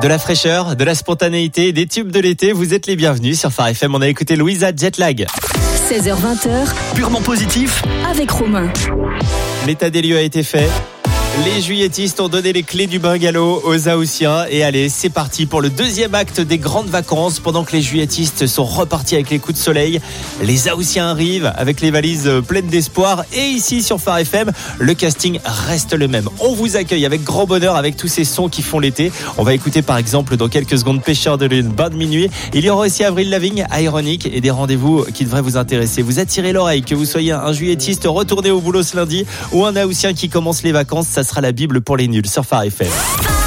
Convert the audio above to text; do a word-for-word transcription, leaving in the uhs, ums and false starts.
De la fraîcheur, de la spontanéité, des tubes de l'été, vous êtes les bienvenus sur Phare F M. On a écouté Louisa Jetlag. seize heures vingt, purement positif avec Romain. L'état des lieux a été fait. Les juilletistes ont donné les clés du bungalow aux Haussiens. Et allez, c'est parti pour le deuxième acte des grandes vacances. Pendant que les juilletistes sont repartis avec les coups de soleil, les Haussiens arrivent avec les valises pleines d'espoir. Et ici sur Phare F M, le casting reste le même. On vous accueille avec grand bonheur avec tous ces sons qui font l'été. On va écouter par exemple dans quelques secondes Pêcheur de lune, Bain de minuit. Il y aura aussi Avril Lavigne, Ironique et des rendez-vous qui devraient vous intéresser. Vous attirez l'oreille, que vous soyez un juillettiste retourné au boulot ce lundi ou un Haussien qui commence les vacances. Ça sera la Bible pour les nuls sur Phare F M.